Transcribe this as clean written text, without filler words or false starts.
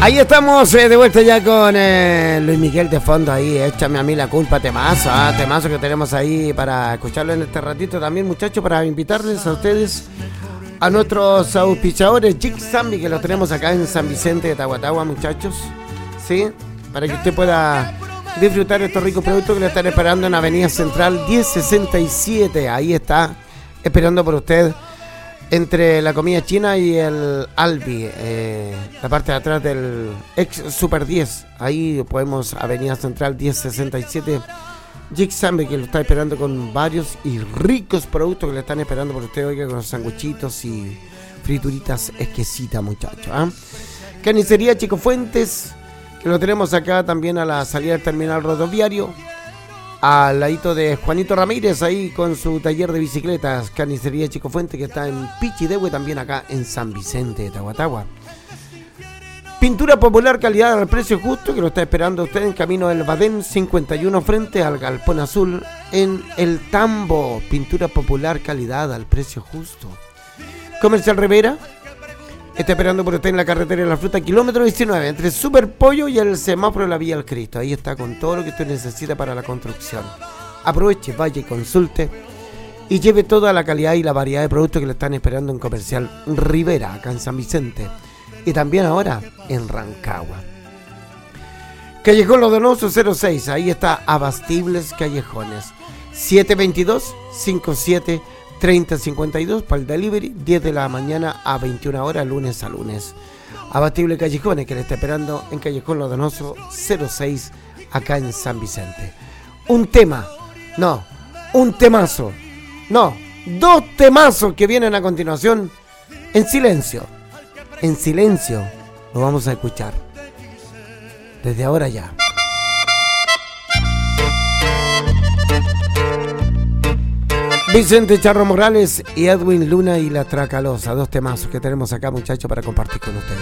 Ahí estamos de vuelta ya con Luis Miguel de fondo ahí, échame a mí la culpa, temazo, temazo que tenemos ahí para escucharlo en este ratito también, muchachos, para invitarles a ustedes a nuestros auspiciadores Jig Zambi, que los tenemos acá en San Vicente de Tahuatahua, muchachos, ¿sí? Para que usted pueda disfrutar estos ricos productos que le están esperando en Avenida Central 1067, ahí está, esperando por usted. Entre la comida china y el Albi, la parte de atrás del ex Super 10, ahí podemos Avenida Central 1067, Jig Zambi, que lo está esperando con varios y ricos productos que le están esperando por usted, oiga, con los sanguchitos y frituritas exquisitas, muchachos. Carnicería Chico Fuentes, que lo tenemos acá también a la salida del terminal rodoviario, al ladito de Juanito Ramírez, ahí con su taller de bicicletas, Carnicería Chico Fuente, que está en Pichidehue, también acá en San Vicente de Tahuatahua. Pintura popular, calidad al precio justo, que lo está esperando usted en camino del Badén 51 frente al Galpón Azul en El Tambo. Pintura popular, calidad al precio justo. Comercial Rivera está esperando por usted en la carretera de la fruta, kilómetro 19, entre Super Pollo y el semáforo de la Villa del Cristo. Ahí está con todo lo que usted necesita para la construcción. Aproveche, vaya y consulte y lleve toda la calidad y la variedad de productos que le están esperando en Comercial Rivera, acá en San Vicente. Y también ahora en Rancagua. Callejón Los Donosos 06, ahí está Abastibles Callejones. 722-57-3052 para el delivery, 10 de la mañana a 21 horas, lunes a lunes. Abastible Callejones, que le está esperando en Callejón Los Donosos 06, acá en San Vicente. Un temazo, dos temazos que vienen a continuación en silencio. En silencio lo vamos a escuchar desde ahora ya. Vicente Charro Morales y Edwin Luna y La Tracalosa, dos temazos que tenemos acá, muchachos, para compartir con ustedes.